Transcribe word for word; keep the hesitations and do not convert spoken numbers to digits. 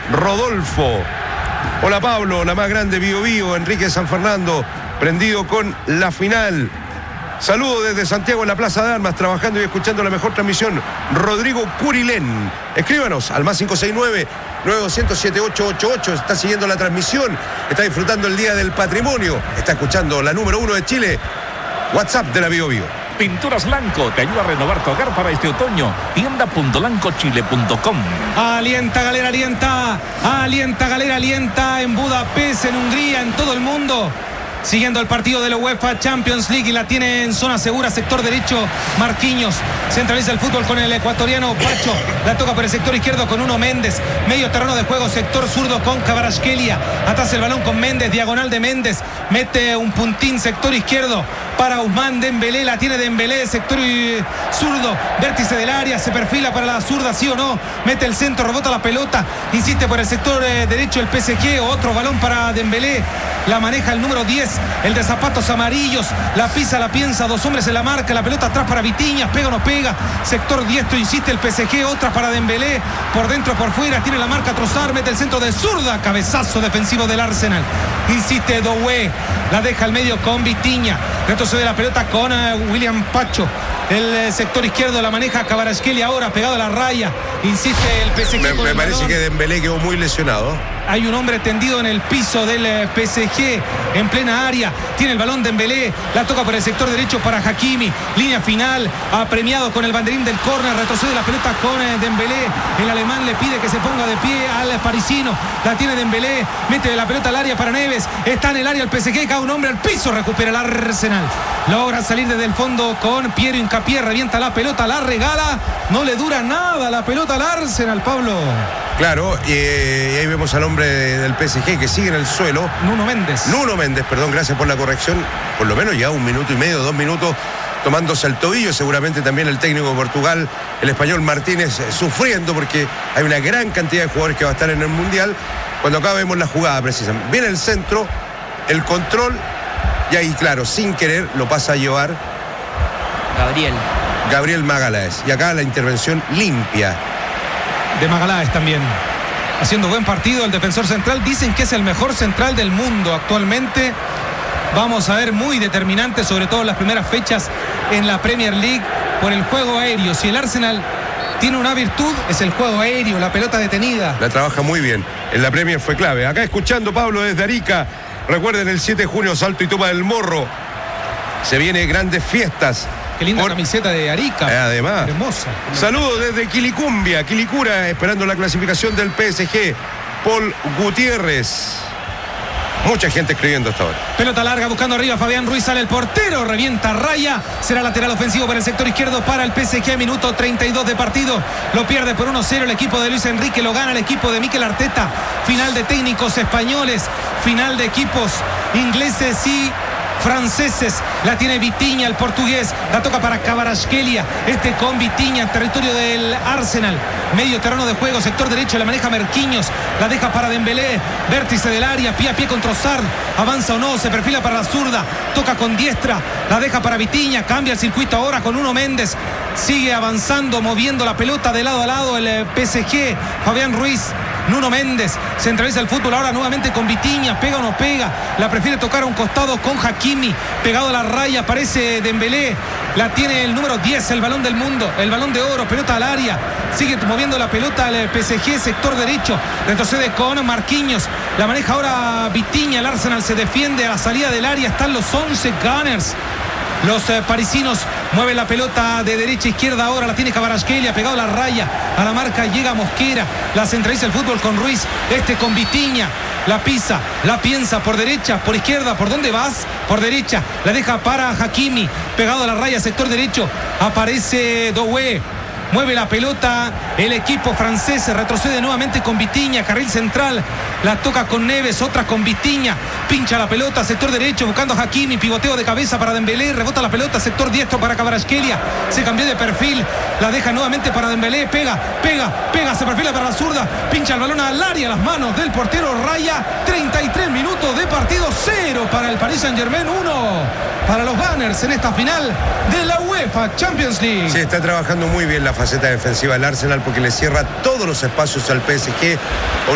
Rodolfo. Hola Pablo, la más grande Bío Bío, Enrique San Fernando, prendido con la final. Saludos desde Santiago en la Plaza de Armas, trabajando y escuchando la mejor transmisión. Rodrigo Curilén. Escríbanos al más cinco seis nueve, nueve dos cero, siete ocho ocho ocho. Está siguiendo la transmisión, está disfrutando el Día del Patrimonio, está escuchando la número uno de Chile. WhatsApp de la Bío Bío. Pinturas Lanco te ayuda a renovar tu hogar para este otoño. tienda punto lanco chile punto com. Alienta, Galera, alienta. Alienta, Galera, alienta en Budapest, en Hungría, en todo el mundo. Siguiendo el partido de la UEFA Champions League y la tiene en zona segura, sector derecho, Marquinhos. Centraliza el fútbol con el ecuatoriano Pacho. La toca por el sector izquierdo con Nuno Méndez. Medio terreno de juego, sector zurdo con Kvaratskhelia. Atrás el balón con Méndez, diagonal de Méndez. Mete un puntín, sector izquierdo para Ousmane Dembélé. La tiene Dembélé, sector zurdo, vértice del área. Se perfila para la zurda, sí o no. Mete el centro, rebota la pelota. Insiste por el sector eh, derecho el P S G. Otro balón para Dembélé. La maneja el número diez, el de zapatos amarillos. La pisa, la piensa, dos hombres en la marca. La pelota atrás para Vitinha, pega o no pega. Sector diestro, insiste el P S G. Otra para Dembélé, por dentro, por fuera. Tiene la marca Trossard, mete el centro de zurda. Cabezazo defensivo del Arsenal. Insiste Doué, la deja al medio con Vitinha. Retrocede la pelota con uh, William Pacho. El sector izquierdo la maneja Kvaratskhelia ahora, pegado a la raya. Insiste el P S G. Me, me parece balón. que Dembélé quedó muy lesionado. Hay un hombre tendido en el piso del P S G en plena área. Tiene el balón Dembélé. La toca por el sector derecho para Hakimi. Línea final. Apremiado con el banderín del córner. Retrocede la pelota con Dembélé. El alemán le pide que se ponga de pie al parisino. La tiene Dembélé. Mete la pelota al área para Neves. Está en el área el P S G. Cae un hombre al piso. Recupera el Arsenal. Logra salir desde el fondo con Piero Hincapié. Revienta la pelota. La regala. No le dura nada la pelota al Arsenal, Pablo. Claro, y, y ahí vemos al hombre del P S G que sigue en el suelo. Nuno Méndez. Nuno Méndez, perdón, gracias por la corrección. Por lo menos ya un minuto y medio, dos minutos, tomándose el tobillo. Seguramente también el técnico de Portugal, el español Martínez, eh, sufriendo porque hay una gran cantidad de jugadores que va a estar en el Mundial. Cuando acá vemos la jugada precisamente. Viene el centro, el control, y ahí, claro, sin querer, lo pasa a llevar Gabriel. Gabriel Magalhães. Y acá la intervención limpia de Magalhães también, haciendo buen partido el defensor central. Dicen que es el mejor central del mundo actualmente. Vamos a ver, muy determinante, sobre todo en las primeras fechas en la Premier League, por el juego aéreo. Si el Arsenal tiene una virtud, es el juego aéreo, la pelota detenida. La trabaja muy bien, en la Premier fue clave. Acá escuchando Pablo desde Arica. Recuerden el siete de junio, Salto y Toma del Morro. Se vienen grandes fiestas. Qué linda Por... camiseta de Arica. Eh, además. Hermosa. Saludos desde Quilicumbia, Quilicura, esperando la clasificación del P S G. Paul Gutiérrez. Mucha gente escribiendo hasta ahora. Pelota larga buscando arriba Fabián Ruiz, sale el portero, revienta raya. Será lateral ofensivo para el sector izquierdo para el P S G. Minuto treinta y dos de partido. Lo pierde por uno cero el equipo de Luis Enrique. Lo gana el equipo de Mikel Arteta. Final de técnicos españoles. Final de equipos ingleses y franceses. La tiene Vitinha, el portugués. La toca para Kvaratskhelia. Este con Vitinha, territorio del Arsenal. Medio terreno de juego, sector derecho. La maneja Marquinhos. La deja para Dembélé. Vértice del área. Pie a pie con Trossard. Avanza o no. Se perfila para la zurda. Toca con diestra. La deja para Vitinha. Cambia el circuito ahora con Nuno Méndez. Sigue avanzando, moviendo la pelota de lado a lado el P S G. Fabián Ruiz. Nuno Méndez centraliza el fútbol ahora nuevamente con Vitinha. Pega o no pega. La prefiere tocar a un costado con Hakimi. Pegado a la raya. Aparece Dembélé. La tiene el número diez. El balón del mundo. El balón de oro. Pelota al área. Sigue moviendo la pelota al P S G. Sector derecho. Retrocede con Marquinhos. La maneja ahora Vitinha. El Arsenal se defiende a la salida del área. Están los once Gunners. Los eh, parisinos mueven la pelota de derecha a izquierda ahora. La tiene Kvaratskhelia, pegado a la raya. A la marca llega Mosquera. La centraliza el fútbol con Ruiz. Este con Vitinha. La pisa, la piensa por derecha, por izquierda. ¿Por dónde vas? Por derecha. La deja para Hakimi. Pegado a la raya, sector derecho. Aparece Doué. Mueve la pelota el equipo francés. Retrocede nuevamente con Vitinha. Carril central. La toca con Neves. Otra con Vitinha. Pincha la pelota. Sector derecho buscando a Hakimi. Pivoteo de cabeza para Dembélé. Rebota la pelota. Sector diestro para Kvaratskhelia. Se cambió de perfil. La deja nuevamente para Dembélé. Pega, pega, pega. Se perfila para la zurda. Pincha el balón al área. Las manos del portero Raya. treinta y tres minutos de partido. Cero para el Paris Saint-Germain. Uno para los Gunners en esta final de la UEFA Champions League. Sí, está trabajando muy bien la faceta defensiva del Arsenal porque le cierra todos los espacios al P S G.